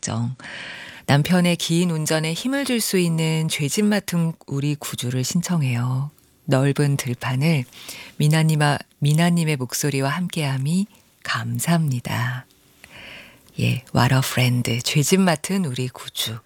걱정. 남편의 긴 운전에 힘을 줄 수 있는 죄짓 맡은 우리 구주를 신청해요. 넓은 들판을 미나님의 목소리와 함께함이 감사합니다. 예, What a friend. 죄짓 맡은 우리 구주.